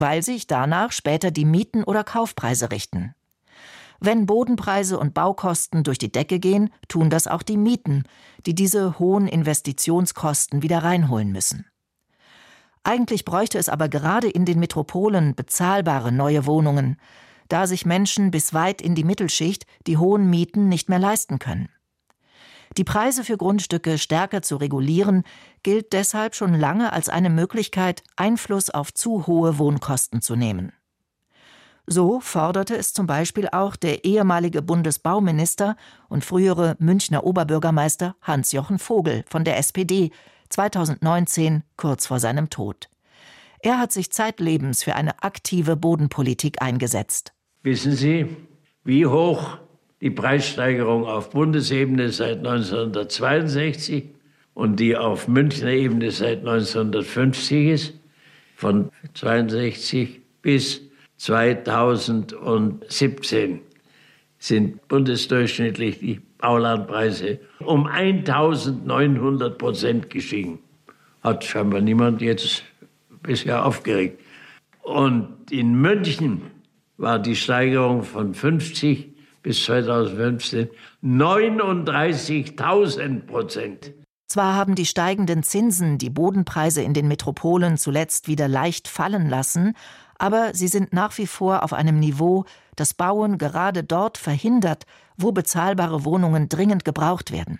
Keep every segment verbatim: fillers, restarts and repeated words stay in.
weil sich danach später die Mieten oder Kaufpreise richten. Wenn Bodenpreise und Baukosten durch die Decke gehen, tun das auch die Mieten, die diese hohen Investitionskosten wieder reinholen müssen. Eigentlich bräuchte es aber gerade in den Metropolen bezahlbare neue Wohnungen, da sich Menschen bis weit in die Mittelschicht die hohen Mieten nicht mehr leisten können. Die Preise für Grundstücke stärker zu regulieren, gilt deshalb schon lange als eine Möglichkeit, Einfluss auf zu hohe Wohnkosten zu nehmen. So forderte es zum Beispiel auch der ehemalige Bundesbauminister und frühere Münchner Oberbürgermeister Hans-Jochen Vogel von der S P D zweitausendneunzehn, kurz vor seinem Tod. Er hat sich zeitlebens für eine aktive Bodenpolitik eingesetzt. Wissen Sie, wie hoch die Preissteigerung auf Bundesebene seit neunzehnhundertzweiundsechzig und die auf Münchner Ebene seit neunzehnhundertfünfzig ist? Von zweiundsechzig bis zweitausendsiebzehn sind bundesdurchschnittlich die Baulandpreise um eintausendneunhundert Prozent gestiegen. Hat scheinbar niemand jetzt bisher aufgeregt. Und in München war die Steigerung von fünfzig bis zweitausendfünfzehn neununddreißigtausend Prozent. Zwar haben die steigenden Zinsen die Bodenpreise in den Metropolen zuletzt wieder leicht fallen lassen, aber sie sind nach wie vor auf einem Niveau, das Bauen gerade dort verhindert, wo bezahlbare Wohnungen dringend gebraucht werden.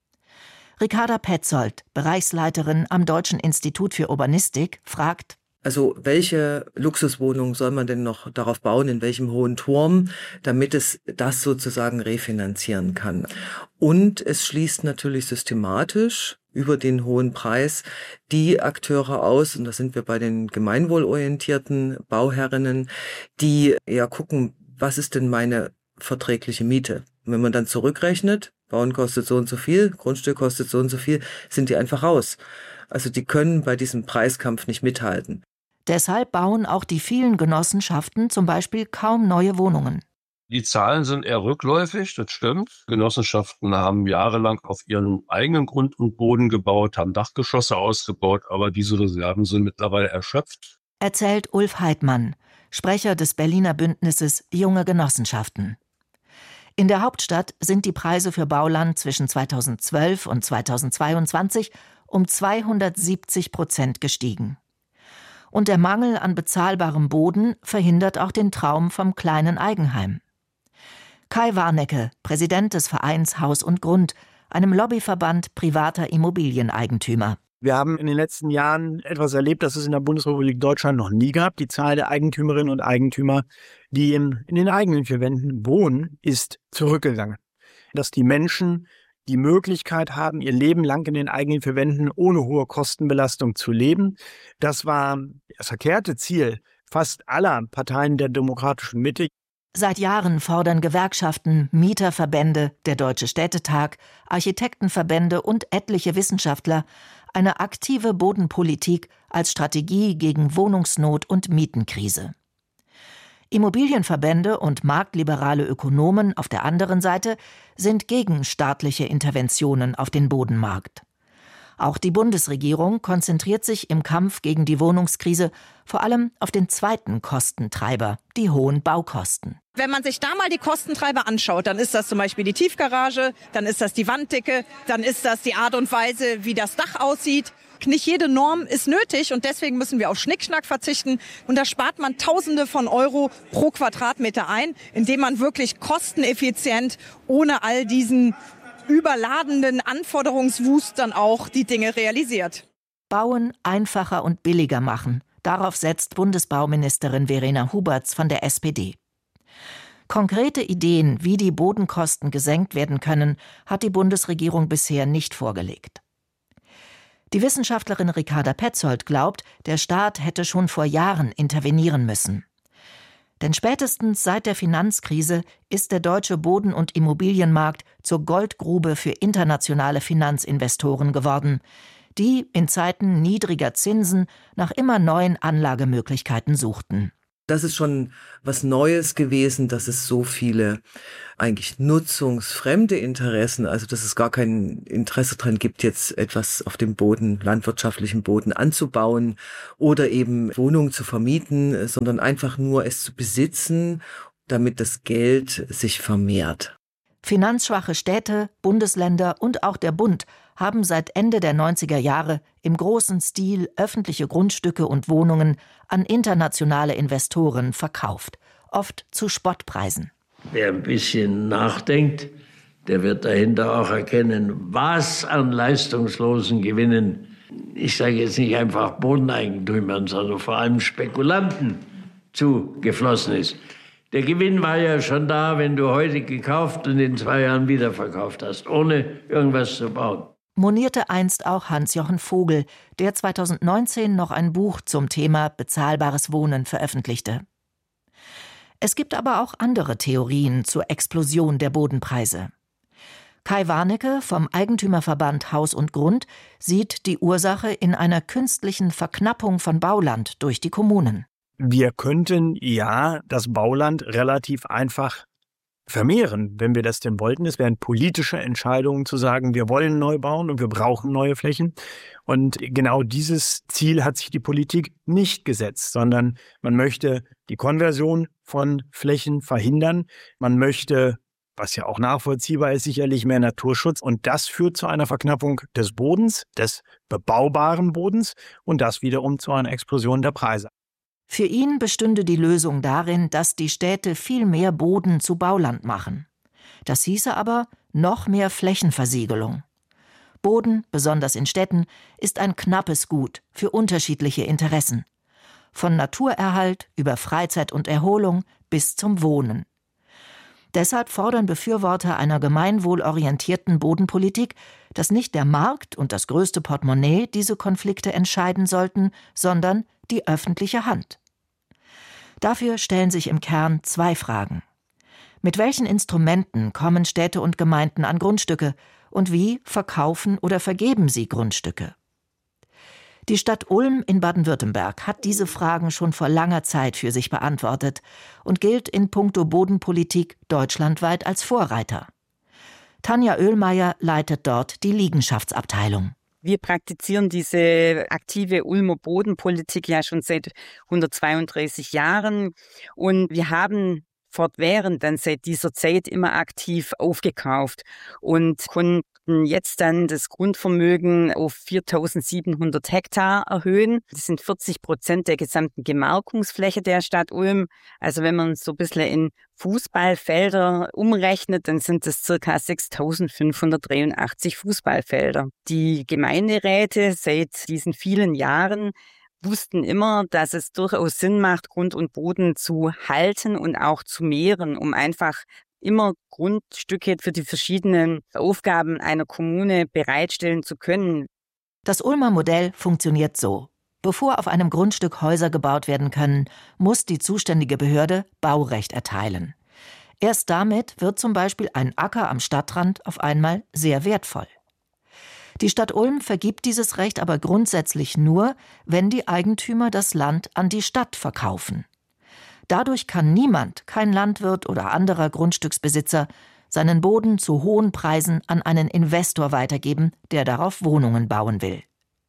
Ricarda Petzold, Bereichsleiterin am Deutschen Institut für Urbanistik, fragt: Also welche Luxuswohnungen soll man denn noch darauf bauen, in welchem hohen Turm, damit es das sozusagen refinanzieren kann? Und es schließt natürlich systematisch über den hohen Preis die Akteure aus, und da sind wir bei den gemeinwohlorientierten Bauherrinnen, die eher gucken, was ist denn meine verträgliche Miete? Und wenn man dann zurückrechnet, Bauen kostet so und so viel, Grundstück kostet so und so viel, sind die einfach raus. Also die können bei diesem Preiskampf nicht mithalten. Deshalb bauen auch die vielen Genossenschaften zum Beispiel kaum neue Wohnungen. Die Zahlen sind eher rückläufig, das stimmt. Genossenschaften haben jahrelang auf ihrem eigenen Grund und Boden gebaut, haben Dachgeschosse ausgebaut, aber diese Reserven sind mittlerweile erschöpft. Erzählt Ulf Heidmann, Sprecher des Berliner Bündnisses Junge Genossenschaften. In der Hauptstadt sind die Preise für Bauland zwischen zweitausendzwölf und zweitausendzweiundzwanzig um zweihundertsiebzig Prozent gestiegen. Und der Mangel an bezahlbarem Boden verhindert auch den Traum vom kleinen Eigenheim. Kai Warnecke, Präsident des Vereins Haus und Grund, einem Lobbyverband privater Immobilieneigentümer. Wir haben in den letzten Jahren etwas erlebt, das es in der Bundesrepublik Deutschland noch nie gab. Die Zahl der Eigentümerinnen und Eigentümer, die in, in den eigenen vier Wänden wohnen, ist zurückgegangen. Dass die Menschen die Möglichkeit haben, ihr Leben lang in den eigenen vier Wänden ohne hohe Kostenbelastung zu leben. Das war das verkehrte Ziel fast aller Parteien der demokratischen Mitte. Seit Jahren fordern Gewerkschaften, Mieterverbände, der Deutsche Städtetag, Architektenverbände und etliche Wissenschaftler eine aktive Bodenpolitik als Strategie gegen Wohnungsnot und Mietenkrise. Immobilienverbände und marktliberale Ökonomen auf der anderen Seite sind gegen staatliche Interventionen auf den Bodenmarkt. Auch die Bundesregierung konzentriert sich im Kampf gegen die Wohnungskrise vor allem auf den zweiten Kostentreiber, die hohen Baukosten. Wenn man sich da mal die Kostentreiber anschaut, dann ist das zum Beispiel die Tiefgarage, dann ist das die Wanddicke, dann ist das die Art und Weise, wie das Dach aussieht. Nicht jede Norm ist nötig und deswegen müssen wir auf Schnickschnack verzichten. Und da spart man Tausende von Euro pro Quadratmeter ein, indem man wirklich kosteneffizient, ohne all diesen überladenen Anforderungswust dann auch die Dinge realisiert. Bauen einfacher und billiger machen. Darauf setzt Bundesbauministerin Verena Huberts von der S P D. Konkrete Ideen, wie die Bodenkosten gesenkt werden können, hat die Bundesregierung bisher nicht vorgelegt. Die Wissenschaftlerin Ricarda Petzold glaubt, der Staat hätte schon vor Jahren intervenieren müssen. Denn spätestens seit der Finanzkrise ist der deutsche Boden- und Immobilienmarkt zur Goldgrube für internationale Finanzinvestoren geworden, die in Zeiten niedriger Zinsen nach immer neuen Anlagemöglichkeiten suchten. Das ist schon was Neues gewesen, dass es so viele eigentlich nutzungsfremde Interessen, also dass es gar kein Interesse dran gibt, jetzt etwas auf dem Boden, landwirtschaftlichen Boden anzubauen oder eben Wohnungen zu vermieten, sondern einfach nur es zu besitzen, damit das Geld sich vermehrt. Finanzschwache Städte, Bundesländer und auch der Bund haben seit Ende der neunziger Jahre im großen Stil öffentliche Grundstücke und Wohnungen an internationale Investoren verkauft, oft zu Spottpreisen. Wer ein bisschen nachdenkt, der wird dahinter auch erkennen, was an leistungslosen Gewinnen, ich sage jetzt nicht einfach Bodeneigentümern, sondern vor allem Spekulanten zugeflossen ist. Der Gewinn war ja schon da, wenn du heute gekauft und in zwei Jahren wieder verkauft hast, ohne irgendwas zu bauen. Monierte einst auch Hans-Jochen Vogel, der zweitausendneunzehn noch ein Buch zum Thema bezahlbares Wohnen veröffentlichte. Es gibt aber auch andere Theorien zur Explosion der Bodenpreise. Kai Warnecke vom Eigentümerverband Haus und Grund sieht die Ursache in einer künstlichen Verknappung von Bauland durch die Kommunen. Wir könnten ja das Bauland relativ einfach vermehren, wenn wir das denn wollten. Es wären politische Entscheidungen zu sagen, wir wollen neu bauen und wir brauchen neue Flächen. Und genau dieses Ziel hat sich die Politik nicht gesetzt, sondern man möchte die Konversion von Flächen verhindern. Man möchte, was ja auch nachvollziehbar ist, sicherlich mehr Naturschutz. Und das führt zu einer Verknappung des Bodens, des bebaubaren Bodens und das wiederum zu einer Explosion der Preise. Für ihn bestünde die Lösung darin, dass die Städte viel mehr Boden zu Bauland machen. Das hieße aber noch mehr Flächenversiegelung. Boden, besonders in Städten, ist ein knappes Gut für unterschiedliche Interessen. Von Naturerhalt über Freizeit und Erholung bis zum Wohnen. Deshalb fordern Befürworter einer gemeinwohlorientierten Bodenpolitik, dass nicht der Markt und das größte Portemonnaie diese Konflikte entscheiden sollten, sondern die öffentliche Hand. Dafür stellen sich im Kern zwei Fragen. Mit welchen Instrumenten kommen Städte und Gemeinden an Grundstücke und wie verkaufen oder vergeben sie Grundstücke? Die Stadt Ulm in Baden-Württemberg hat diese Fragen schon vor langer Zeit für sich beantwortet und gilt in puncto Bodenpolitik deutschlandweit als Vorreiter. Tanja Oehlmeier leitet dort die Liegenschaftsabteilung. Wir praktizieren diese aktive Ulmer Bodenpolitik ja schon seit hundertzweiunddreißig Jahren und wir haben fortwährend dann seit dieser Zeit immer aktiv aufgekauft und konnten jetzt dann das Grundvermögen auf viertausendsiebenhundert Hektar erhöhen. Das sind vierzig Prozent der gesamten Gemarkungsfläche der Stadt Ulm. Also wenn man so ein bisschen in Fußballfelder umrechnet, dann sind das ca. sechstausendfünfhundertdreiundachtzig Fußballfelder. Die Gemeinderäte seit diesen vielen Jahren wussten immer, dass es durchaus Sinn macht, Grund und Boden zu halten und auch zu mehren, um einfach immer Grundstücke für die verschiedenen Aufgaben einer Kommune bereitstellen zu können. Das Ulmer Modell funktioniert so. Bevor auf einem Grundstück Häuser gebaut werden können, muss die zuständige Behörde Baurecht erteilen. Erst damit wird zum Beispiel ein Acker am Stadtrand auf einmal sehr wertvoll. Die Stadt Ulm vergibt dieses Recht aber grundsätzlich nur, wenn die Eigentümer das Land an die Stadt verkaufen. Dadurch kann niemand, kein Landwirt oder anderer Grundstücksbesitzer, seinen Boden zu hohen Preisen an einen Investor weitergeben, der darauf Wohnungen bauen will.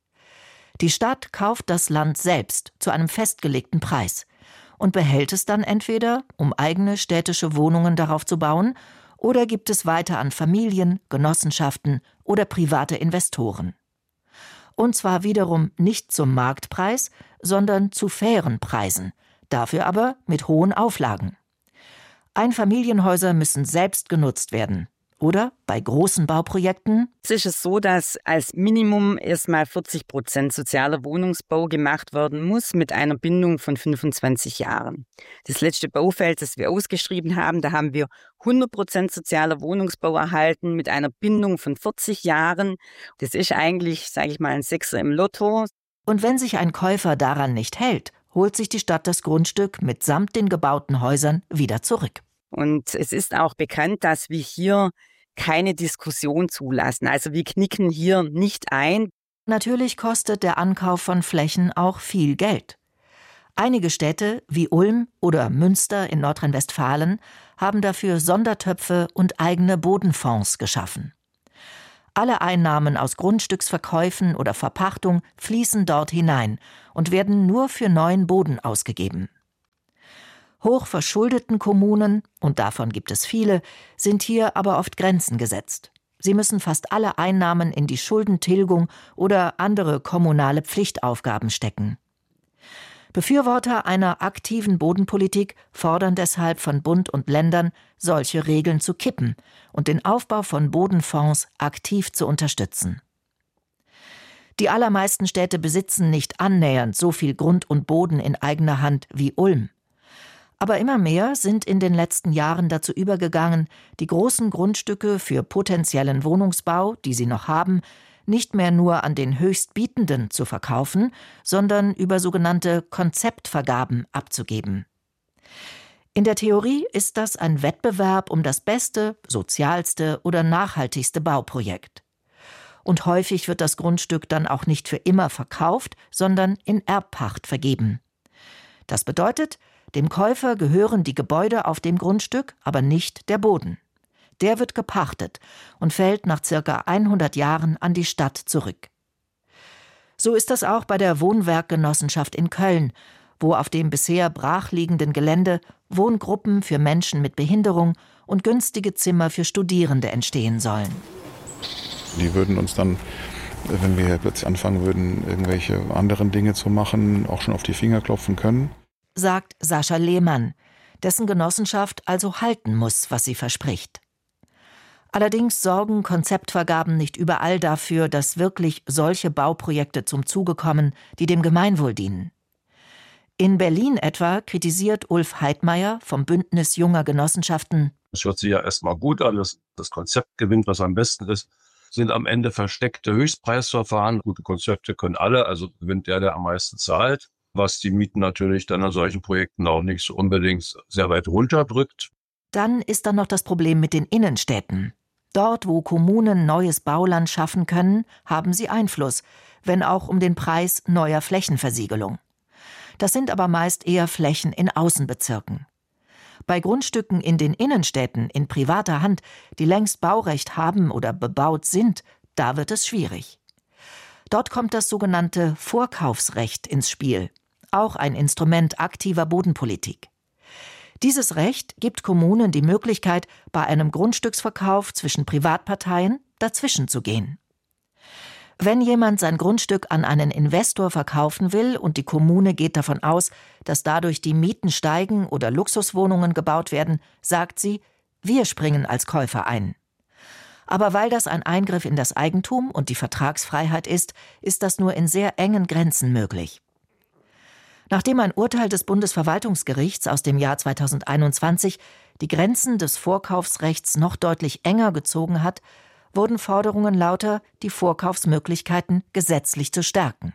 Die Stadt kauft das Land selbst zu einem festgelegten Preis und behält es dann entweder, um eigene städtische Wohnungen darauf zu bauen, oder gibt es weiter an Familien, Genossenschaften oder private Investoren. Und zwar wiederum nicht zum Marktpreis, sondern zu fairen Preisen, dafür aber mit hohen Auflagen. Einfamilienhäuser müssen selbst genutzt werden. Oder bei großen Bauprojekten? Es ist es so, dass als Minimum erstmal vierzig Prozent sozialer Wohnungsbau gemacht werden muss mit einer Bindung von fünfundzwanzig Jahren. Das letzte Baufeld, das wir ausgeschrieben haben, da haben wir hundert Prozent sozialer Wohnungsbau erhalten mit einer Bindung von vierzig Jahren. Das ist eigentlich, sage ich mal, ein Sechser im Lotto. Und wenn sich ein Käufer daran nicht hält, holt sich die Stadt das Grundstück mitsamt den gebauten Häusern wieder zurück. Und es ist auch bekannt, dass wir hier keine Diskussion zulassen. Also wir knicken hier nicht ein. Natürlich kostet der Ankauf von Flächen auch viel Geld. Einige Städte wie Ulm oder Münster in Nordrhein-Westfalen haben dafür Sondertöpfe und eigene Bodenfonds geschaffen. Alle Einnahmen aus Grundstücksverkäufen oder Verpachtung fließen dort hinein und werden nur für neuen Boden ausgegeben. Hochverschuldeten Kommunen, und davon gibt es viele, sind hier aber oft Grenzen gesetzt. Sie müssen fast alle Einnahmen in die Schuldentilgung oder andere kommunale Pflichtaufgaben stecken. Befürworter einer aktiven Bodenpolitik fordern deshalb von Bund und Ländern, solche Regeln zu kippen und den Aufbau von Bodenfonds aktiv zu unterstützen. Die allermeisten Städte besitzen nicht annähernd so viel Grund und Boden in eigener Hand wie Ulm. Aber immer mehr sind in den letzten Jahren dazu übergegangen, die großen Grundstücke für potenziellen Wohnungsbau, die sie noch haben, nicht mehr nur an den Höchstbietenden zu verkaufen, sondern über sogenannte Konzeptvergaben abzugeben. In der Theorie ist das ein Wettbewerb um das beste, sozialste oder nachhaltigste Bauprojekt. Und häufig wird das Grundstück dann auch nicht für immer verkauft, sondern in Erbpacht vergeben. Das bedeutet, dem Käufer gehören die Gebäude auf dem Grundstück, aber nicht der Boden. Der wird gepachtet und fällt nach circa hundert Jahren an die Stadt zurück. So ist das auch bei der Wohnwerkgenossenschaft in Köln, wo auf dem bisher brachliegenden Gelände Wohngruppen für Menschen mit Behinderung und günstige Zimmer für Studierende entstehen sollen. Die würden uns dann, wenn wir plötzlich anfangen würden, irgendwelche anderen Dinge zu machen, auch schon auf die Finger klopfen können. Sagt Sascha Lehmann, dessen Genossenschaft also halten muss, was sie verspricht. Allerdings sorgen Konzeptvergaben nicht überall dafür, dass wirklich solche Bauprojekte zum Zuge kommen, die dem Gemeinwohl dienen. In Berlin etwa kritisiert Ulf Heidmeier vom Bündnis junger Genossenschaften: Es hört sich ja erstmal gut an, dass das Konzept gewinnt, was am besten ist. Sind am Ende versteckte Höchstpreisverfahren. Gute Konzepte können alle, also gewinnt der, der am meisten zahlt, was die Mieten natürlich dann an solchen Projekten auch nicht so unbedingt sehr weit runterdrückt. Dann ist da noch das Problem mit den Innenstädten. Dort, wo Kommunen neues Bauland schaffen können, haben sie Einfluss, wenn auch um den Preis neuer Flächenversiegelung. Das sind aber meist eher Flächen in Außenbezirken. Bei Grundstücken in den Innenstädten in privater Hand, die längst Baurecht haben oder bebaut sind, da wird es schwierig. Dort kommt das sogenannte Vorkaufsrecht ins Spiel, auch ein Instrument aktiver Bodenpolitik. Dieses Recht gibt Kommunen die Möglichkeit, bei einem Grundstücksverkauf zwischen Privatparteien dazwischen zu gehen. Wenn jemand sein Grundstück an einen Investor verkaufen will und die Kommune geht davon aus, dass dadurch die Mieten steigen oder Luxuswohnungen gebaut werden, sagt sie, wir springen als Käufer ein. Aber weil das ein Eingriff in das Eigentum und die Vertragsfreiheit ist, ist das nur in sehr engen Grenzen möglich. Nachdem ein Urteil des Bundesverwaltungsgerichts aus dem Jahr zweitausendeinundzwanzig die Grenzen des Vorkaufsrechts noch deutlich enger gezogen hat, wurden Forderungen lauter, die Vorkaufsmöglichkeiten gesetzlich zu stärken.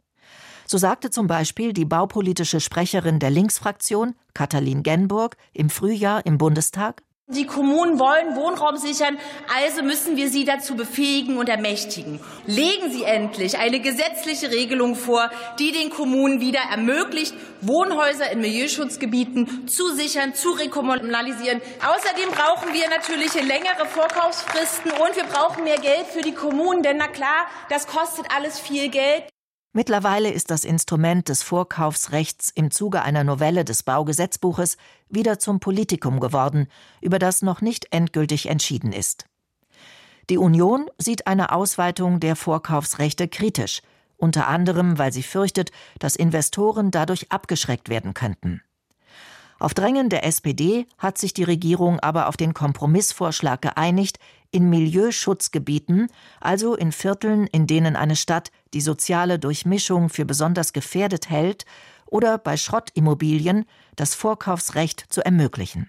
So sagte zum Beispiel die baupolitische Sprecherin der Linksfraktion, Katalin Genburg, im Frühjahr im Bundestag: Die Kommunen wollen Wohnraum sichern, also müssen wir sie dazu befähigen und ermächtigen. Legen Sie endlich eine gesetzliche Regelung vor, die den Kommunen wieder ermöglicht, Wohnhäuser in Milieuschutzgebieten zu sichern, zu rekommunalisieren. Außerdem brauchen wir natürlich längere Vorkaufsfristen und wir brauchen mehr Geld für die Kommunen, denn na klar, das kostet alles viel Geld. Mittlerweile ist das Instrument des Vorkaufsrechts im Zuge einer Novelle des Baugesetzbuches wieder zum Politikum geworden, über das noch nicht endgültig entschieden ist. Die Union sieht eine Ausweitung der Vorkaufsrechte kritisch, unter anderem, weil sie fürchtet, dass Investoren dadurch abgeschreckt werden könnten. Auf Drängen der S P D hat sich die Regierung aber auf den Kompromissvorschlag geeinigt, in Milieuschutzgebieten, also in Vierteln, in denen eine Stadt die soziale Durchmischung für besonders gefährdet hält, oder bei Schrottimmobilien das Vorkaufsrecht zu ermöglichen.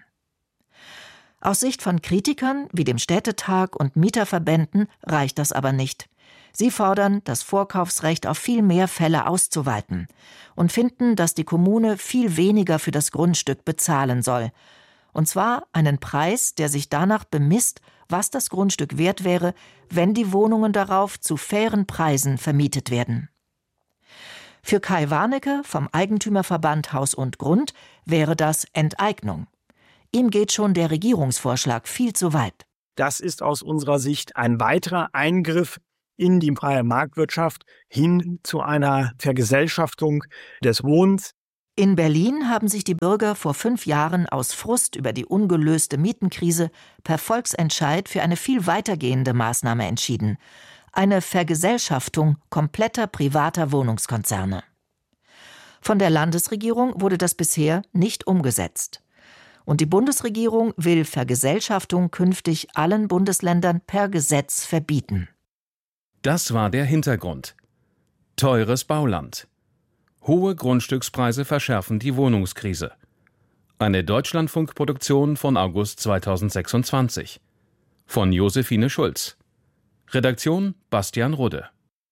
Aus Sicht von Kritikern wie dem Städtetag und Mieterverbänden reicht das aber nicht. Sie fordern, das Vorkaufsrecht auf viel mehr Fälle auszuweiten und finden, dass die Kommune viel weniger für das Grundstück bezahlen soll. Und zwar einen Preis, der sich danach bemisst, was das Grundstück wert wäre, wenn die Wohnungen darauf zu fairen Preisen vermietet werden. Für Kai Warnecke vom Eigentümerverband Haus und Grund wäre das Enteignung. Ihm geht schon der Regierungsvorschlag viel zu weit. Das ist aus unserer Sicht ein weiterer Eingriff in die freie Marktwirtschaft hin zu einer Vergesellschaftung des Wohnens. In Berlin haben sich die Bürger vor fünf Jahren aus Frust über die ungelöste Mietenkrise per Volksentscheid für eine viel weitergehende Maßnahme entschieden: eine Vergesellschaftung kompletter privater Wohnungskonzerne. Von der Landesregierung wurde das bisher nicht umgesetzt. Und die Bundesregierung will Vergesellschaftung künftig allen Bundesländern per Gesetz verbieten. Das war der Hintergrund. Teures Bauland. Hohe Grundstückspreise verschärfen die Wohnungskrise. Eine Deutschlandfunk-Produktion von August zweitausendsechsundzwanzig. Von Josephine Schulz. Redaktion Bastian Rudde.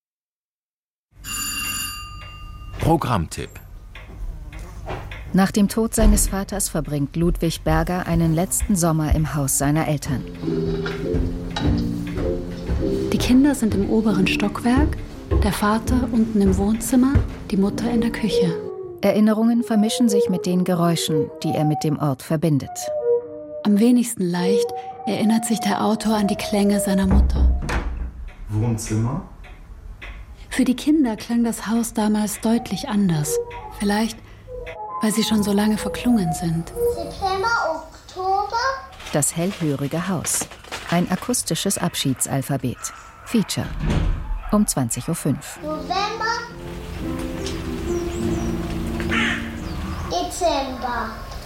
Programmtipp. Nach dem Tod seines Vaters verbringt Ludwig Berger einen letzten Sommer im Haus seiner Eltern. Die Kinder sind im oberen Stockwerk, der Vater unten im Wohnzimmer, die Mutter in der Küche. Erinnerungen vermischen sich mit den Geräuschen, die er mit dem Ort verbindet. Am wenigsten leicht erinnert sich der Autor an die Klänge seiner Mutter. Wohnzimmer? Für die Kinder klang das Haus damals deutlich anders. Vielleicht, weil sie schon so lange verklungen sind. September, Oktober. Das hellhörige Haus. Ein akustisches Abschiedsalphabet. Feature. Um zwanzig Uhr fünf. November. Dezember.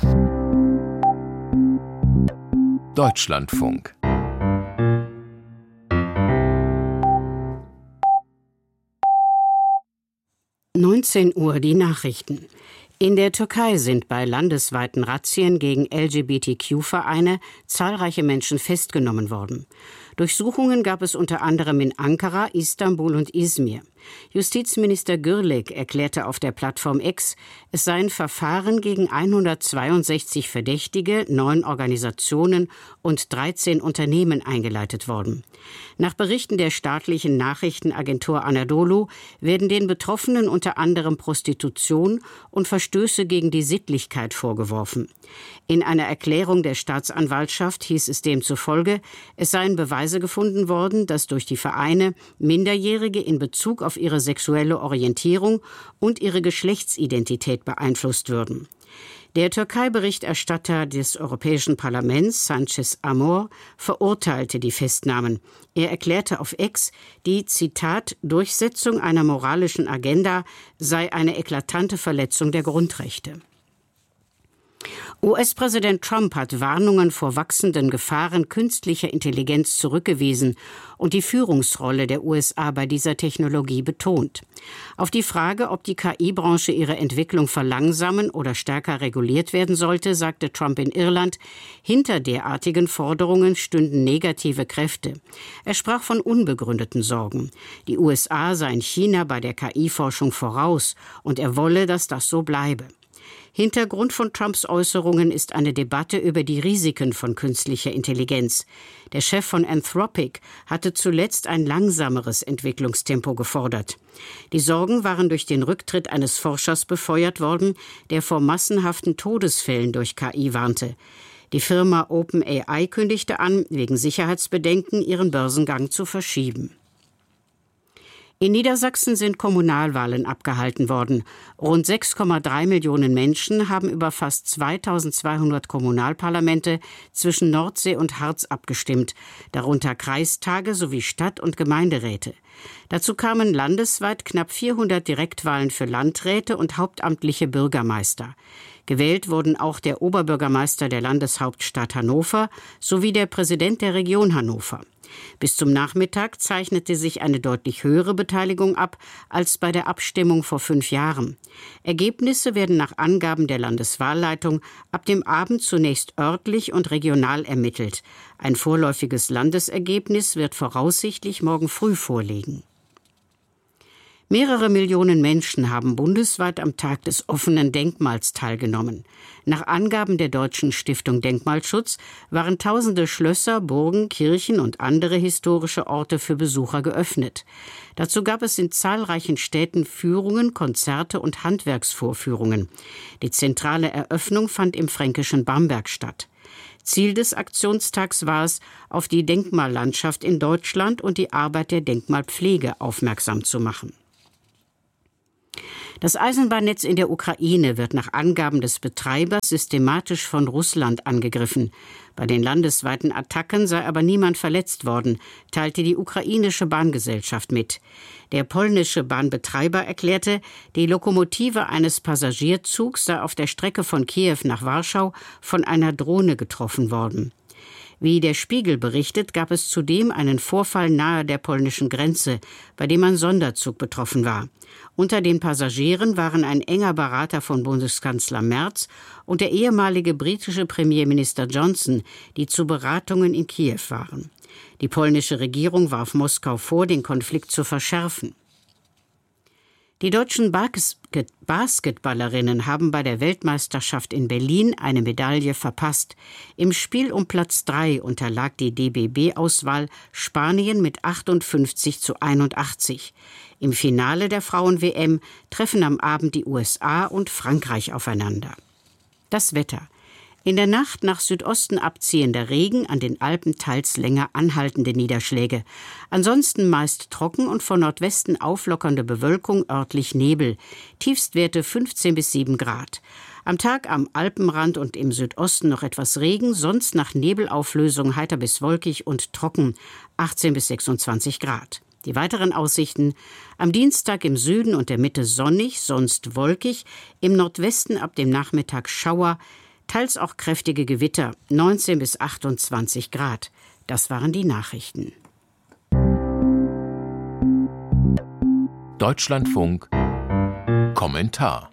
Deutschlandfunk. neunzehn Uhr die Nachrichten. In der Türkei sind bei landesweiten Razzien gegen L G B T Q-Vereine zahlreiche Menschen festgenommen worden. Durchsuchungen gab es unter anderem in Ankara, Istanbul und Izmir. Justizminister Gürlik erklärte auf der Plattform X, es seien Verfahren gegen hundertzweiundsechzig Verdächtige, neun Organisationen und dreizehn Unternehmen eingeleitet worden. Nach Berichten der staatlichen Nachrichtenagentur Anadolu werden den Betroffenen unter anderem Prostitution und Verstöße gegen die Sittlichkeit vorgeworfen. In einer Erklärung der Staatsanwaltschaft hieß es demzufolge, es seien Beweise gefunden worden, dass durch die Vereine Minderjährige in Bezug auf ihre sexuelle Orientierung und ihre Geschlechtsidentität beeinflusst würden. Der Türkei-Berichterstatter des Europäischen Parlaments, Sanchez Amor, verurteilte die Festnahmen. Er erklärte auf X, die, Zitat, Durchsetzung einer moralischen Agenda sei eine eklatante Verletzung der Grundrechte. U S-Präsident Trump hat Warnungen vor wachsenden Gefahren künstlicher Intelligenz zurückgewiesen und die Führungsrolle der U S A bei dieser Technologie betont. Auf die Frage, ob die K I-Branche ihre Entwicklung verlangsamen oder stärker reguliert werden sollte, sagte Trump in Irland, hinter derartigen Forderungen stünden negative Kräfte. Er sprach von unbegründeten Sorgen. Die U S A seien China bei der K I-Forschung voraus und er wolle, dass das so bleibe. Hintergrund von Trumps Äußerungen ist eine Debatte über die Risiken von künstlicher Intelligenz. Der Chef von Anthropic hatte zuletzt ein langsameres Entwicklungstempo gefordert. Die Sorgen waren durch den Rücktritt eines Forschers befeuert worden, der vor massenhaften Todesfällen durch K I warnte. Die Firma OpenAI kündigte an, wegen Sicherheitsbedenken ihren Börsengang zu verschieben. In Niedersachsen sind Kommunalwahlen abgehalten worden. Rund sechs Komma drei Millionen Menschen haben über fast zweitausendzweihundert Kommunalparlamente zwischen Nordsee und Harz abgestimmt, darunter Kreistage sowie Stadt- und Gemeinderäte. Dazu kamen landesweit knapp vierhundert Direktwahlen für Landräte und hauptamtliche Bürgermeister. Gewählt wurden auch der Oberbürgermeister der Landeshauptstadt Hannover sowie der Präsident der Region Hannover. Bis zum Nachmittag zeichnete sich eine deutlich höhere Beteiligung ab als bei der Abstimmung vor fünf Jahren. Ergebnisse werden nach Angaben der Landeswahlleitung ab dem Abend zunächst örtlich und regional ermittelt. Ein vorläufiges Landesergebnis wird voraussichtlich morgen früh vorliegen. Mehrere Millionen Menschen haben bundesweit am Tag des offenen Denkmals teilgenommen. Nach Angaben der Deutschen Stiftung Denkmalschutz waren tausende Schlösser, Burgen, Kirchen und andere historische Orte für Besucher geöffnet. Dazu gab es in zahlreichen Städten Führungen, Konzerte und Handwerksvorführungen. Die zentrale Eröffnung fand im fränkischen Bamberg statt. Ziel des Aktionstags war es, auf die Denkmallandschaft in Deutschland und die Arbeit der Denkmalpflege aufmerksam zu machen. Das Eisenbahnnetz in der Ukraine wird nach Angaben des Betreibers systematisch von Russland angegriffen. Bei den landesweiten Attacken sei aber niemand verletzt worden, teilte die ukrainische Bahngesellschaft mit. Der polnische Bahnbetreiber erklärte, die Lokomotive eines Passagierzugs sei auf der Strecke von Kiew nach Warschau von einer Drohne getroffen worden. Wie der Spiegel berichtet, gab es zudem einen Vorfall nahe der polnischen Grenze, bei dem ein Sonderzug betroffen war. Unter den Passagieren waren ein enger Berater von Bundeskanzler Merz und der ehemalige britische Premierminister Johnson, die zu Beratungen in Kiew waren. Die polnische Regierung warf Moskau vor, den Konflikt zu verschärfen. Die deutschen Basket- Basketballerinnen haben bei der Weltmeisterschaft in Berlin eine Medaille verpasst. Im Spiel um Platz drei unterlag die D B B-Auswahl Spanien mit achtundfünfzig zu einundachtzig. Im Finale der Frauen-W M treffen am Abend die U S A und Frankreich aufeinander. Das Wetter. In der Nacht nach Südosten abziehender Regen, an den Alpen teils länger anhaltende Niederschläge. Ansonsten meist trocken und von Nordwesten auflockernde Bewölkung, örtlich Nebel. Tiefstwerte fünfzehn bis sieben Grad. Am Tag am Alpenrand und im Südosten noch etwas Regen, sonst nach Nebelauflösung heiter bis wolkig und trocken, achtzehn bis sechsundzwanzig Grad. Die weiteren Aussichten: am Dienstag im Süden und der Mitte sonnig, sonst wolkig, im Nordwesten ab dem Nachmittag Schauer, teils auch kräftige Gewitter, neunzehn bis achtundzwanzig Grad. Das waren die Nachrichten. Deutschlandfunk Kommentar.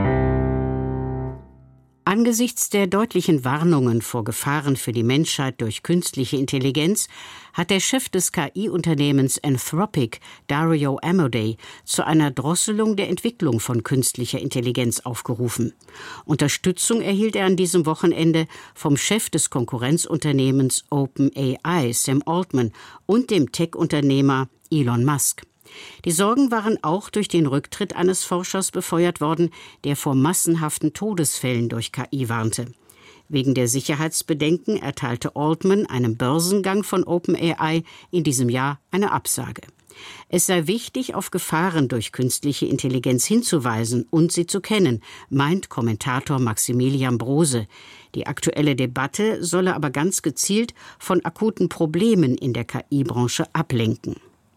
Angesichts der deutlichen Warnungen vor Gefahren für die Menschheit durch künstliche Intelligenz hat der Chef des K I-Unternehmens Anthropic, Dario Amodei, zu einer Drosselung der Entwicklung von künstlicher Intelligenz aufgerufen. Unterstützung erhielt er an diesem Wochenende vom Chef des Konkurrenzunternehmens OpenAI, Sam Altman, und dem Tech-Unternehmer Elon Musk. Die Sorgen waren auch durch den Rücktritt eines Forschers befeuert worden, der vor massenhaften Todesfällen durch K I warnte. Wegen der Sicherheitsbedenken erteilte Altman einem Börsengang von OpenAI in diesem Jahr eine Absage. Es sei wichtig, auf Gefahren durch künstliche Intelligenz hinzuweisen und sie zu kennen, meint Kommentator Maximilian Brose. Die aktuelle Debatte solle aber ganz gezielt von akuten Problemen in der K I-Branche ablenken.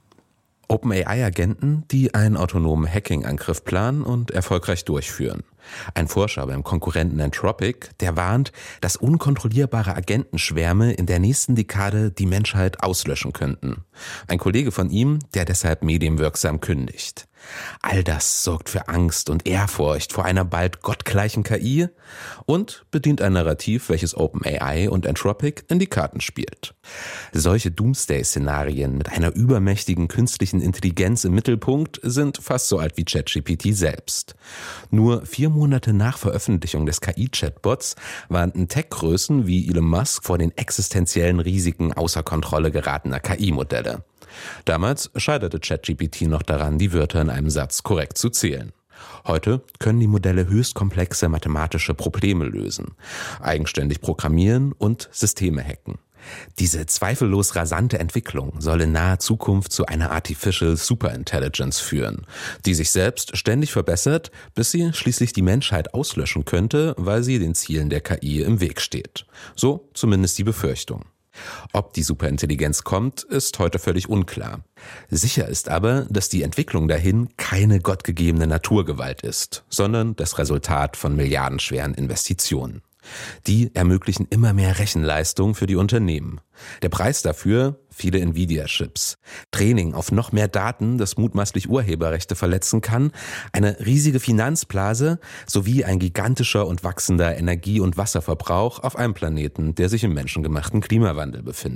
OpenAI-Agenten, die einen autonomen Hacking-Angriff planen und erfolgreich durchführen. Ein Forscher beim Konkurrenten Anthropic, der warnt, dass unkontrollierbare Agentenschwärme in der nächsten Dekade die Menschheit auslöschen könnten. Ein Kollege von ihm, der deshalb medienwirksam kündigt. All das sorgt für Angst und Ehrfurcht vor einer bald gottgleichen K I und bedient ein Narrativ, welches OpenAI und Anthropic in die Karten spielt. Solche Doomsday-Szenarien mit einer übermächtigen künstlichen Intelligenz im Mittelpunkt sind fast so alt wie ChatGPT selbst. Nur vier Monate nach Veröffentlichung des K I-Chatbots warnten Tech-Größen wie Elon Musk vor den existenziellen Risiken außer Kontrolle geratener K I-Modelle. Damals scheiterte ChatGPT noch daran, die Wörter in einem Satz korrekt zu zählen. Heute können die Modelle höchst komplexe mathematische Probleme lösen, eigenständig programmieren und Systeme hacken. Diese zweifellos rasante Entwicklung soll in naher Zukunft zu einer Artificial Superintelligence führen, die sich selbst ständig verbessert, bis sie schließlich die Menschheit auslöschen könnte, weil sie den Zielen der K I im Weg steht. So zumindest die Befürchtung. Ob die Superintelligenz kommt, ist heute völlig unklar. Sicher ist aber, dass die Entwicklung dahin keine gottgegebene Naturgewalt ist, sondern das Resultat von milliardenschweren Investitionen. Die ermöglichen immer mehr Rechenleistung für die Unternehmen. Der Preis dafür? Viele Nvidia-Chips. Training auf noch mehr Daten, das mutmaßlich Urheberrechte verletzen kann, eine riesige Finanzblase sowie ein gigantischer und wachsender Energie- und Wasserverbrauch auf einem Planeten, der sich im menschengemachten Klimawandel befindet.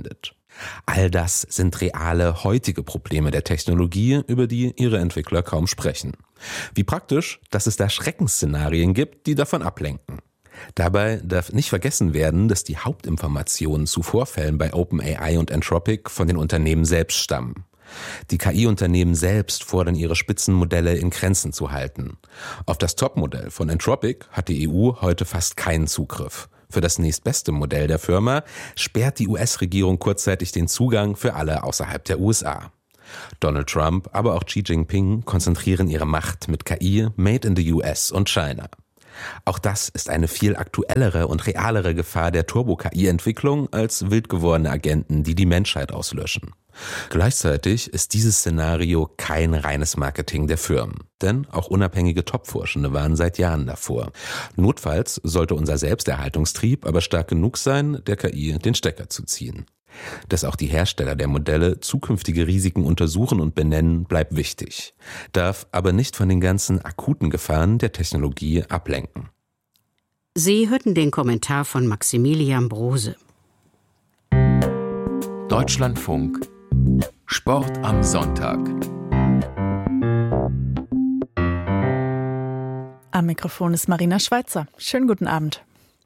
All das sind reale, heutige Probleme der Technologie, über die ihre Entwickler kaum sprechen. Wie praktisch, dass es da Schreckensszenarien gibt, die davon ablenken. Dabei darf nicht vergessen werden, dass die Hauptinformationen zu Vorfällen bei OpenAI und Anthropic von den Unternehmen selbst stammen. Die K I-Unternehmen selbst fordern ihre Spitzenmodelle in Grenzen zu halten. Auf das Topmodell von Anthropic hat die E U heute fast keinen Zugriff. Für das nächstbeste Modell der Firma sperrt die U S-Regierung kurzzeitig den Zugang für alle außerhalb der U S A. Donald Trump, aber auch Xi Jinping konzentrieren ihre Macht mit K I made in the U S und China. Auch das ist eine viel aktuellere und realere Gefahr der Turbo-K I-Entwicklung als wild gewordene Agenten, die die Menschheit auslöschen. Gleichzeitig ist dieses Szenario kein reines Marketing der Firmen, denn auch unabhängige Top-Forschende waren seit Jahren davor. Notfalls sollte unser Selbsterhaltungstrieb aber stark genug sein, der K I den Stecker zu ziehen. Dass auch die Hersteller der Modelle zukünftige Risiken untersuchen und benennen, bleibt wichtig, darf aber nicht von den ganzen akuten Gefahren der Technologie ablenken. Sie hörten den Kommentar von Maximilian Brose. Deutschlandfunk Sport am Sonntag. Am Mikrofon ist Marina Schweizer. Schönen guten Abend.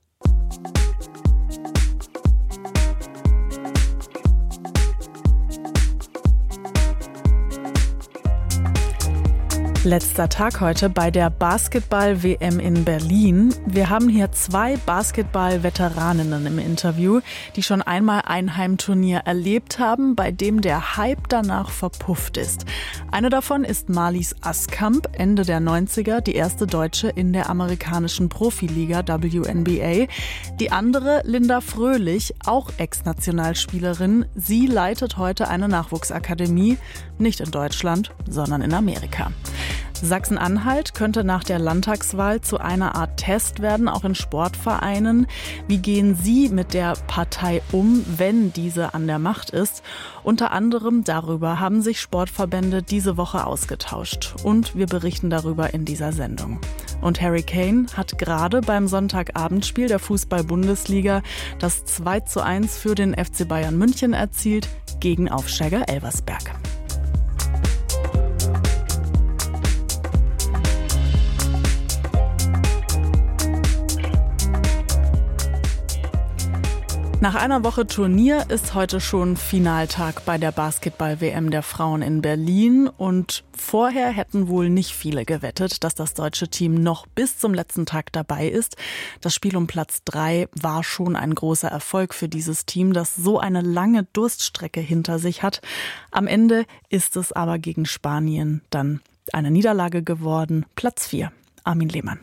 Letzter Tag heute bei der Basketball-W M in Berlin. Wir haben hier zwei Basketball-Veteraninnen im Interview, die schon einmal ein Heimturnier erlebt haben, bei dem der Hype danach verpufft ist. Eine davon ist Marlies Askamp, Ende der neunziger, die erste Deutsche in der amerikanischen Profiliga W N B A. Die andere Linda Fröhlich, auch Ex-Nationalspielerin. Sie leitet heute eine Nachwuchsakademie, nicht in Deutschland, sondern in Amerika. Sachsen-Anhalt könnte nach der Landtagswahl zu einer Art Test werden, auch in Sportvereinen. Wie gehen Sie mit der Partei um, wenn diese an der Macht ist? Unter anderem darüber haben sich Sportverbände diese Woche ausgetauscht. Und wir berichten darüber in dieser Sendung. Und Harry Kane hat gerade beim Sonntagabendspiel der Fußball-Bundesliga das zwei zu eins für den F C Bayern München erzielt gegen Aufsteiger Elversberg. Nach einer Woche Turnier ist heute schon Finaltag bei der Basketball-W M der Frauen in Berlin. Und vorher hätten wohl nicht viele gewettet, dass das deutsche Team noch bis zum letzten Tag dabei ist. Das Spiel um Platz drei war schon ein großer Erfolg für dieses Team, das so eine lange Durststrecke hinter sich hat. Am Ende ist es aber gegen Spanien dann eine Niederlage geworden. Platz vier. Armin Lehmann.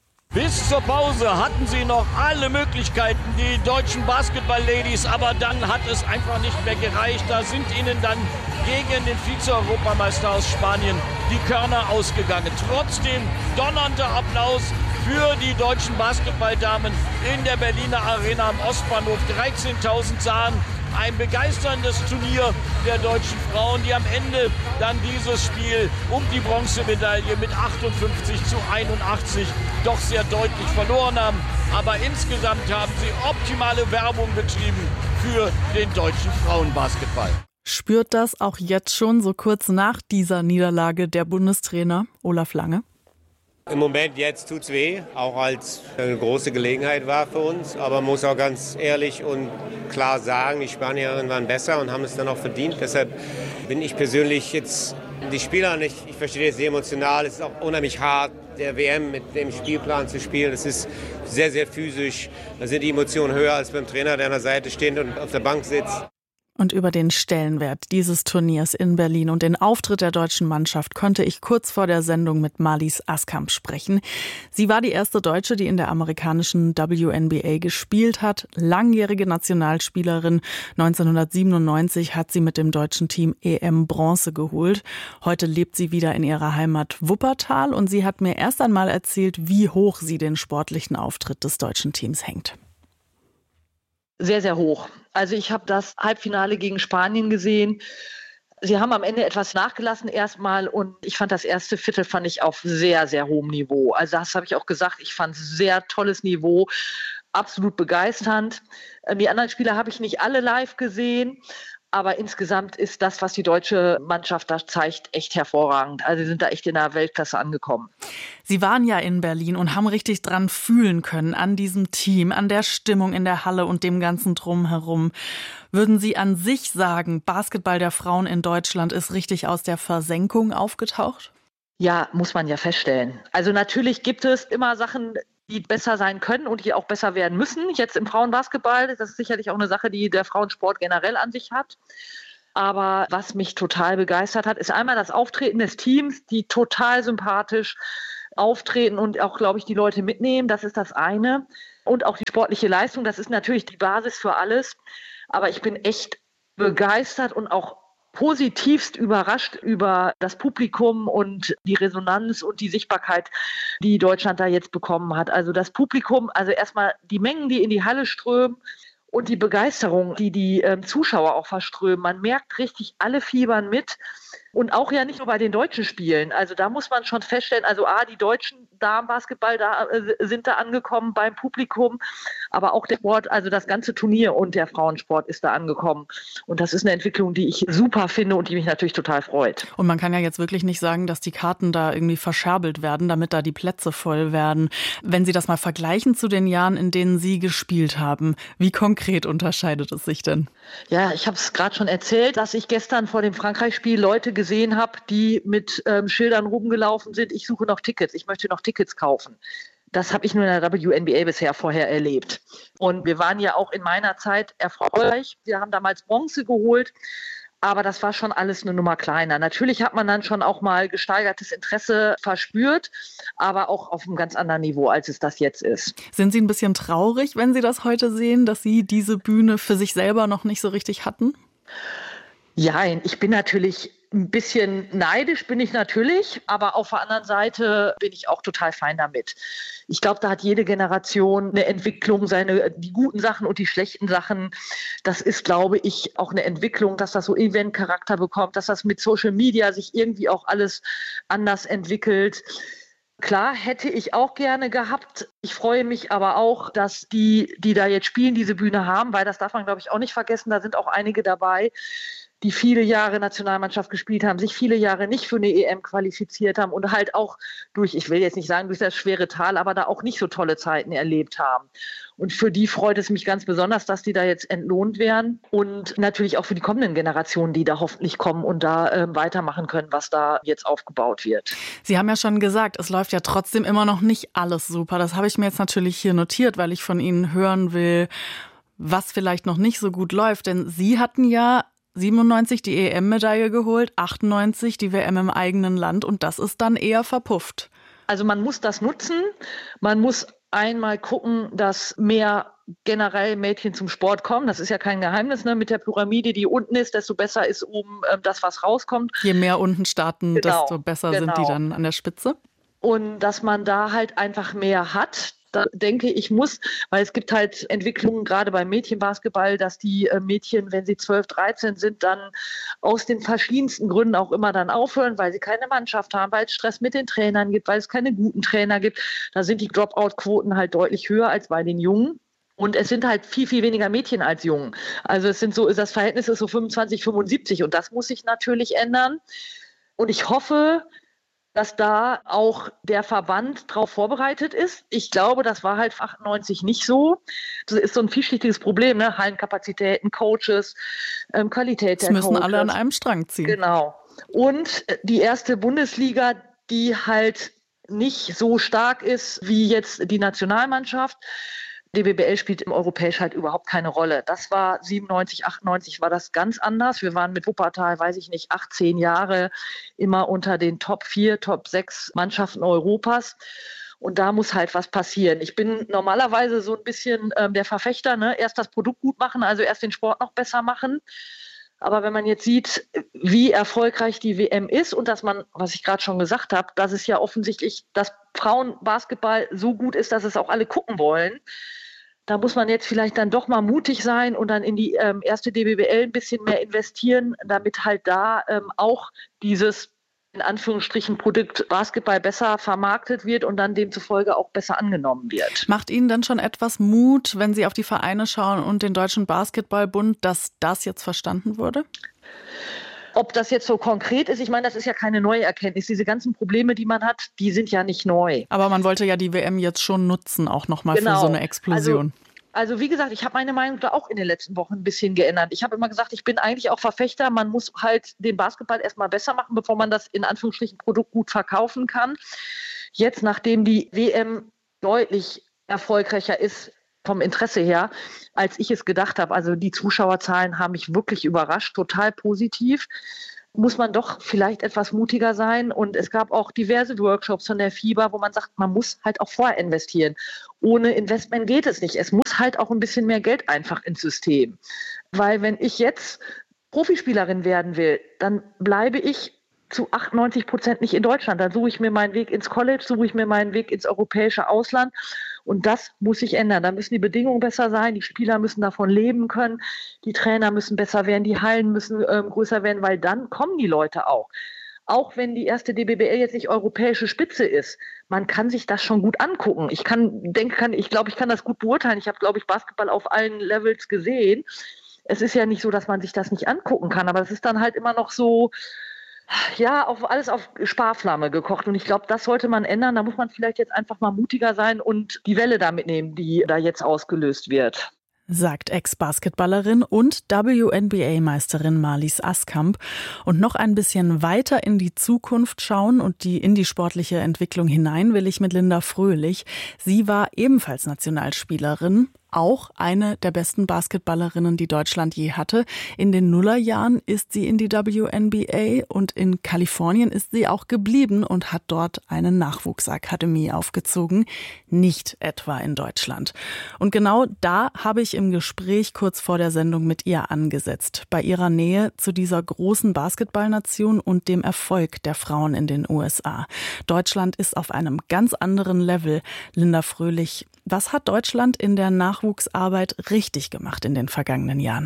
Bis zur Pause hatten sie noch alle Möglichkeiten, die deutschen Basketball-Ladies, aber dann hat es einfach nicht mehr gereicht. Da sind ihnen dann gegen den Vize-Europameister aus Spanien die Körner ausgegangen. Trotzdem donnernder Applaus für die deutschen Basketballdamen in der Berliner Arena am Ostbahnhof. dreizehntausend sahen ein begeisterndes Turnier der deutschen Frauen, die am Ende dann dieses Spiel um die Bronzemedaille mit achtundfünfzig zu einundachtzig doch sehr deutlich verloren haben. Aber insgesamt haben sie optimale Werbung betrieben für den deutschen Frauenbasketball. Spürt das auch jetzt schon so kurz nach dieser Niederlage der Bundestrainer Olaf Lange? Im Moment jetzt tut's weh, auch als eine große Gelegenheit war für uns. Aber man muss auch ganz ehrlich und klar sagen, die Spanierinnen waren besser und haben es dann auch verdient. Deshalb bin ich persönlich jetzt die Spieler nicht, ich verstehe es sehr emotional, es ist auch unheimlich hart, der W M mit dem Spielplan zu spielen. Es ist sehr, sehr physisch. Da sind die Emotionen höher als beim Trainer, der an der Seite steht und auf der Bank sitzt. Und über den Stellenwert dieses Turniers in Berlin und den Auftritt der deutschen Mannschaft konnte ich kurz vor der Sendung mit Marlies Askamp sprechen. Sie war die erste Deutsche, die in der amerikanischen W N B A gespielt hat. Langjährige Nationalspielerin. neunzehnhundertsiebenundneunzig hat sie mit dem deutschen Team E M Bronze geholt. Heute lebt sie wieder in ihrer Heimat Wuppertal und sie hat mir erst einmal erzählt, wie hoch sie den sportlichen Auftritt des deutschen Teams hängt. Sehr, sehr hoch. Also ich habe das Halbfinale gegen Spanien gesehen. Sie haben am Ende etwas nachgelassen erstmal und ich fand das erste Viertel fand ich auf sehr, sehr hohem Niveau. Also das habe ich auch gesagt, ich fand es sehr tolles Niveau. absolut begeisternd. Die anderen Spiele habe ich nicht alle live gesehen. Aber insgesamt ist das, was die deutsche Mannschaft da zeigt, echt hervorragend. Also sie sind da echt in der Weltklasse angekommen. Sie waren ja in Berlin und haben richtig dran fühlen können, an diesem Team, an der Stimmung in der Halle und dem ganzen Drumherum. Würden Sie an sich sagen, Basketball der Frauen in Deutschland ist richtig aus der Versenkung aufgetaucht? Ja, muss man ja feststellen. Also natürlich gibt es immer Sachen, die besser sein können und die auch besser werden müssen. Jetzt im Frauenbasketball, das ist sicherlich auch eine Sache, die der Frauensport generell an sich hat. Aber was mich total begeistert hat, ist einmal das Auftreten des Teams, die total sympathisch auftreten und auch, glaube ich, die Leute mitnehmen. Das ist das eine. Und auch die sportliche Leistung, das ist natürlich die Basis für alles. Aber ich bin echt begeistert und auch positivst überrascht über das Publikum und die Resonanz und die Sichtbarkeit, die Deutschland da jetzt bekommen hat. Also das Publikum, also erstmal die Mengen, die in die Halle strömen und die Begeisterung, die die äh, Zuschauer auch verströmen. Man merkt richtig, alle fiebern mit. Und auch ja nicht nur bei den deutschen Spielen. Also da muss man schon feststellen, also A, die deutschen Damenbasketball da, äh, sind da angekommen beim Publikum, aber auch der Sport, also das ganze Turnier und der Frauensport ist da angekommen. Und das ist eine Entwicklung, die ich super finde und die mich natürlich total freut. Und man kann ja jetzt wirklich nicht sagen, dass die Karten da irgendwie verscherbelt werden, damit da die Plätze voll werden. Wenn Sie das mal vergleichen zu den Jahren, in denen Sie gespielt haben, wie konkret unterscheidet es sich denn? Ja, ich habe es gerade schon erzählt, dass ich gestern vor dem Frankreich-Spiel Leute gesehen habe, die mit ähm, Schildern rumgelaufen sind, ich suche noch Tickets, ich möchte noch Tickets kaufen. Das habe ich nur in der W N B A bisher vorher erlebt. Und wir waren ja auch in meiner Zeit erfolgreich. Wir haben damals Bronze geholt, aber das war schon alles eine Nummer kleiner. Natürlich hat man dann schon auch mal gesteigertes Interesse verspürt, aber auch auf einem ganz anderen Niveau, als es das jetzt ist. Sind Sie ein bisschen traurig, wenn Sie das heute sehen, dass Sie diese Bühne für sich selber noch nicht so richtig hatten? Ja, ich bin natürlich ein bisschen neidisch, bin ich natürlich, aber auf der anderen Seite bin ich auch total fein damit. Ich glaube, da hat jede Generation eine Entwicklung, seine, die guten Sachen und die schlechten Sachen. Das ist, glaube ich, auch eine Entwicklung, dass das so Event-Charakter bekommt, dass das mit Social Media sich irgendwie auch alles anders entwickelt. Klar, hätte ich auch gerne gehabt. Ich freue mich aber auch, dass die, die da jetzt spielen, diese Bühne haben, weil das darf man, glaube ich, auch nicht vergessen. Da sind auch einige dabei, die viele Jahre Nationalmannschaft gespielt haben, sich viele Jahre nicht für eine E M qualifiziert haben und halt auch durch, ich will jetzt nicht sagen durch das schwere Tal, aber da auch nicht so tolle Zeiten erlebt haben. Und für die freut es mich ganz besonders, dass die da jetzt entlohnt werden und natürlich auch für die kommenden Generationen, die da hoffentlich kommen und da äh, weitermachen können, was da jetzt aufgebaut wird. Sie haben ja schon gesagt, es läuft ja trotzdem immer noch nicht alles super. Das habe ich mir jetzt natürlich hier notiert, weil ich von Ihnen hören will, was vielleicht noch nicht so gut läuft. Denn Sie hatten ja siebenundneunzig die E M-Medaille geholt, achtundneunzig die W M im eigenen Land und das ist dann eher verpufft. Also man muss das nutzen, man muss einmal gucken, dass mehr generell Mädchen zum Sport kommen. Das ist ja kein Geheimnis, ne? Mit der Pyramide, die unten ist, desto besser ist oben äh, das, was rauskommt. Je mehr unten starten, genau, desto besser genau. sind die dann an der Spitze. Und dass man da halt einfach mehr hat. Da denke ich, muss, weil es gibt halt Entwicklungen gerade beim Mädchenbasketball, dass die Mädchen, wenn sie zwölf, dreizehn sind, dann aus den verschiedensten Gründen auch immer dann aufhören, weil sie keine Mannschaft haben, weil es Stress mit den Trainern gibt, weil es keine guten Trainer gibt. Da sind die Dropout-Quoten halt deutlich höher als bei den Jungen. Und es sind halt viel, viel weniger Mädchen als Jungen. Also es sind so, das Verhältnis ist so fünfundzwanzig, fünfundsiebzig und das muss sich natürlich ändern. Und ich hoffe, dass da auch der Verband darauf vorbereitet ist. Ich glaube, das war halt achtundneunzig nicht so. Das ist so ein vielschichtiges Problem, ne? Hallenkapazitäten, Coaches, ähm, Qualität der Coaches. Es müssen alle an einem Strang ziehen. Genau. Und die erste Bundesliga, die halt nicht so stark ist wie jetzt die Nationalmannschaft. D B B L spielt im Europäisch halt überhaupt keine Rolle. Das war siebenundneunzig, achtundneunzig war das ganz anders. Wir waren mit Wuppertal, weiß ich nicht, achtzehn Jahre immer unter den Top vier, Top sechs Mannschaften Europas. Und da muss halt was passieren. Ich bin normalerweise so ein bisschen ähm, der Verfechter, ne? Erst das Produkt gut machen, also erst den Sport noch besser machen. Aber wenn man jetzt sieht, wie erfolgreich die W M ist und dass man, was ich gerade schon gesagt habe, dass es ja offensichtlich, dass Frauenbasketball so gut ist, dass es auch alle gucken wollen, da muss man jetzt vielleicht dann doch mal mutig sein und dann in die ähm, erste D B B L ein bisschen mehr investieren, damit halt da ähm, auch dieses in Anführungsstrichen Produkt Basketball besser vermarktet wird und dann demzufolge auch besser angenommen wird. Macht Ihnen denn schon etwas Mut, wenn Sie auf die Vereine schauen und den Deutschen Basketballbund, dass das jetzt verstanden wurde? Ob das jetzt so konkret ist, ich meine, das ist ja keine neue Erkenntnis. Diese ganzen Probleme, die man hat, die sind ja nicht neu. Aber man wollte ja die W M jetzt schon nutzen, auch nochmal genau. für so eine Explosion. Also Also wie gesagt, ich habe meine Meinung da auch in den letzten Wochen ein bisschen geändert. Ich habe immer gesagt, ich bin eigentlich auch Verfechter, man muss halt den Basketball erstmal besser machen, bevor man das in Anführungsstrichen Produkt gut verkaufen kann. Jetzt, nachdem die W M deutlich erfolgreicher ist vom Interesse her, als ich es gedacht habe, also die Zuschauerzahlen haben mich wirklich überrascht, total positiv, muss man doch vielleicht etwas mutiger sein. Und es gab auch diverse Workshops von der FIBA, wo man sagt, man muss halt auch vorher investieren. Ohne Investment geht es nicht. Es muss halt auch ein bisschen mehr Geld einfach ins System. Weil wenn ich jetzt Profispielerin werden will, dann bleibe ich zu achtundneunzig Prozent nicht in Deutschland. Dann suche ich mir meinen Weg ins College, suche ich mir meinen Weg ins europäische Ausland. Und das muss sich ändern. Da müssen die Bedingungen besser sein, die Spieler müssen davon leben können, die Trainer müssen besser werden, die Hallen müssen ähm, größer werden, weil dann kommen die Leute auch. Auch wenn die erste D B B L jetzt nicht europäische Spitze ist, man kann sich das schon gut angucken. Ich kann, denke, kann, ich glaube, ich kann das gut beurteilen. Ich habe, glaube ich, Basketball auf allen Levels gesehen. Es ist ja nicht so, dass man sich das nicht angucken kann, aber es ist dann halt immer noch so, ja, auf alles auf Sparflamme gekocht. Und ich glaube, das sollte man ändern. Da muss man vielleicht jetzt einfach mal mutiger sein und die Welle da mitnehmen, die da jetzt ausgelöst wird. Sagt Ex-Basketballerin und W N B A-Meisterin Marlies Askamp. Und noch ein bisschen weiter in die Zukunft schauen und die in die sportliche Entwicklung hinein will ich mit Linda Fröhlich. Sie war ebenfalls Nationalspielerin. Auch eine der besten Basketballerinnen, die Deutschland je hatte. In den Nullerjahren ist sie in die W N B A und in Kalifornien ist sie auch geblieben und hat dort eine Nachwuchsakademie aufgezogen, nicht etwa in Deutschland. Und genau da habe ich im Gespräch kurz vor der Sendung mit ihr angesetzt, bei ihrer Nähe zu dieser großen Basketballnation und dem Erfolg der Frauen in den U S A. Deutschland ist auf einem ganz anderen Level. Linda Fröhlich, was hat Deutschland in der Nachwuchsarbeit richtig gemacht in den vergangenen Jahren?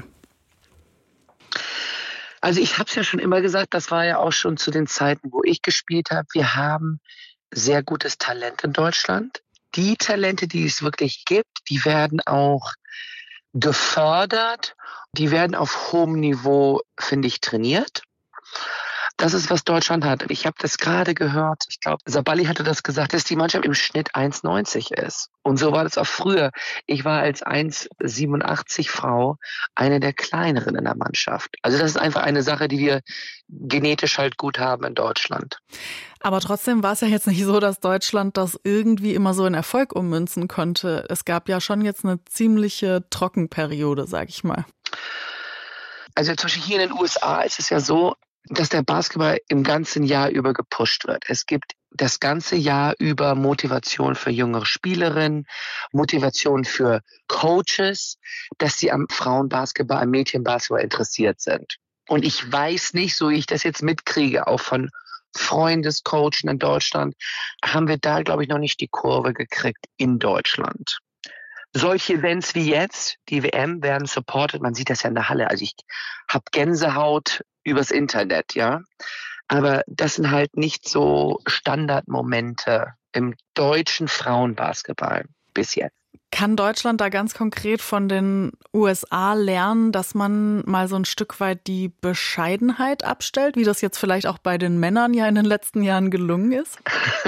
Also ich habe es ja schon immer gesagt, das war ja auch schon zu den Zeiten, wo ich gespielt habe. Wir haben sehr gutes Talent in Deutschland. Die Talente, die es wirklich gibt, die werden auch gefördert. Die werden auf hohem Niveau, finde ich, trainiert. Das ist, was Deutschland hat. Ich habe das gerade gehört. Ich glaube, Sabali hatte das gesagt, dass die Mannschaft im Schnitt eins neunzig ist. Und so war das auch früher. Ich war als eins siebenundachtzig Frau eine der kleineren in der Mannschaft. Also das ist einfach eine Sache, die wir genetisch halt gut haben in Deutschland. Aber trotzdem war es ja jetzt nicht so, dass Deutschland das irgendwie immer so in Erfolg ummünzen konnte. Es gab ja schon jetzt eine ziemliche Trockenperiode, sag ich mal. Also zum Beispiel hier in den U S A ist es ja so, dass der Basketball im ganzen Jahr über gepusht wird. Es gibt das ganze Jahr über Motivation für jüngere Spielerinnen, Motivation für Coaches, dass sie am Frauenbasketball, am Mädchenbasketball interessiert sind. Und ich weiß nicht, so wie ich das jetzt mitkriege, auch von Freundescoachen in Deutschland, haben wir da, glaube ich, noch nicht die Kurve gekriegt in Deutschland. Solche Events wie jetzt, die W M, werden supported. Man sieht das ja in der Halle. Also ich habe Gänsehaut übers Internet, ja. Aber das sind halt nicht so Standardmomente im deutschen Frauenbasketball bis jetzt. Kann Deutschland da ganz konkret von den U S A lernen, dass man mal so ein Stück weit die Bescheidenheit abstellt, wie das jetzt vielleicht auch bei den Männern ja in den letzten Jahren gelungen ist?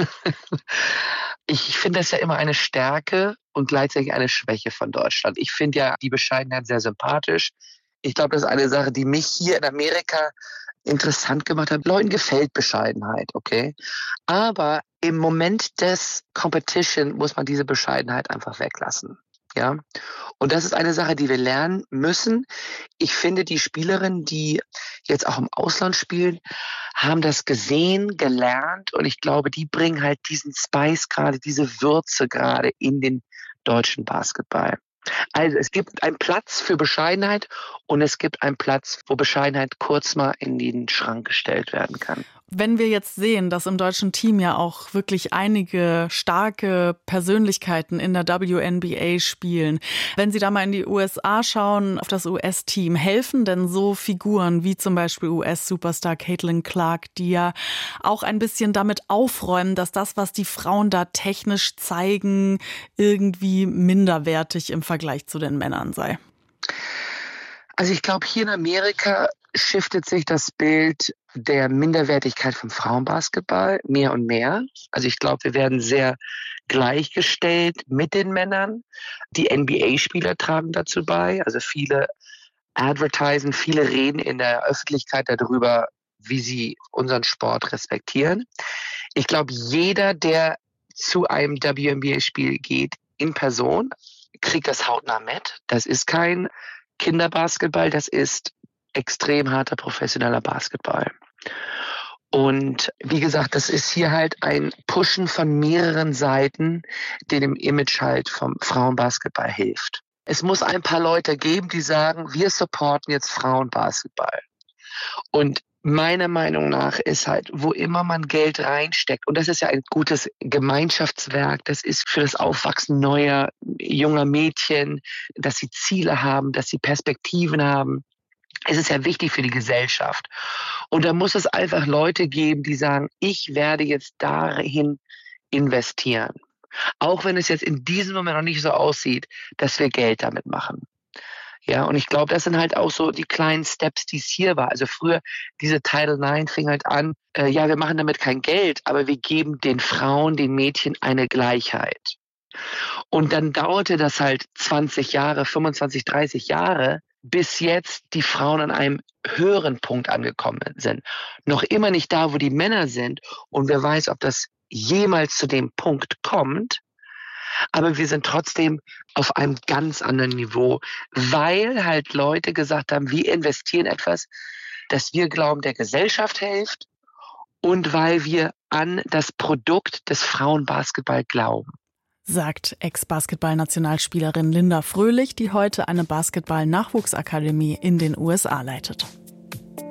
Ich finde das ja immer eine Stärke und gleichzeitig eine Schwäche von Deutschland. Ich finde ja die Bescheidenheit sehr sympathisch. Ich glaube, das ist eine Sache, die mich hier in Amerika interessant gemacht hat. Leuten gefällt Bescheidenheit, okay? Aber im Moment des Competition muss man diese Bescheidenheit einfach weglassen. Ja, und das ist eine Sache, die wir lernen müssen. Ich finde, die Spielerinnen, die jetzt auch im Ausland spielen, haben das gesehen, gelernt und ich glaube, die bringen halt diesen Spice gerade, diese Würze gerade in den deutschen Basketball. Also es gibt einen Platz für Bescheidenheit und es gibt einen Platz, wo Bescheidenheit kurz mal in den Schrank gestellt werden kann. Wenn wir jetzt sehen, dass im deutschen Team ja auch wirklich einige starke Persönlichkeiten in der W N B A spielen, wenn Sie da mal in die U S A schauen, auf das U S-Team, helfen denn so Figuren wie zum Beispiel U S-Superstar Caitlin Clark, die ja auch ein bisschen damit aufräumen, dass das, was die Frauen da technisch zeigen, irgendwie minderwertig im Vergleich zu den Männern sei? Also ich glaube, hier in Amerika shiftet sich das Bild der Minderwertigkeit vom Frauenbasketball mehr und mehr. Also ich glaube, wir werden sehr gleichgestellt mit den Männern. Die N B A-Spieler tragen dazu bei. Also viele advertisen, viele reden in der Öffentlichkeit darüber, wie sie unseren Sport respektieren. Ich glaube, jeder, der zu einem W N B A-Spiel geht, in Person, kriegt das hautnah mit. Das ist kein Kinderbasketball, das ist extrem harter professioneller Basketball. Und wie gesagt, das ist hier halt ein Pushen von mehreren Seiten, der dem Image halt vom Frauenbasketball hilft. Es muss ein paar Leute geben, die sagen, wir supporten jetzt Frauenbasketball. Und meiner Meinung nach ist halt, wo immer man Geld reinsteckt, und das ist ja ein gutes Gemeinschaftswerk, das ist für das Aufwachsen neuer, junger Mädchen, dass sie Ziele haben, dass sie Perspektiven haben. Es ist ja wichtig für die Gesellschaft. Und da muss es einfach Leute geben, die sagen, ich werde jetzt dahin investieren. Auch wenn es jetzt in diesem Moment noch nicht so aussieht, dass wir Geld damit machen. Ja, und ich glaube, das sind halt auch so die kleinen Steps, die es hier war. Also früher, diese Title neun fing halt an, äh, ja, wir machen damit kein Geld, aber wir geben den Frauen, den Mädchen eine Gleichheit. Und dann dauerte das halt zwanzig Jahre, fünfundzwanzig, dreißig Jahre, bis jetzt die Frauen an einem höheren Punkt angekommen sind. Noch immer nicht da, wo die Männer sind. Und wer weiß, ob das jemals zu dem Punkt kommt. Aber wir sind trotzdem auf einem ganz anderen Niveau, weil halt Leute gesagt haben, wir investieren etwas, das wir glauben, der Gesellschaft hilft und weil wir an das Produkt des Frauenbasketball glauben. Sagt Ex-Basketball-Nationalspielerin Linda Fröhlich, die heute eine Basketball-Nachwuchsakademie in den U S A leitet.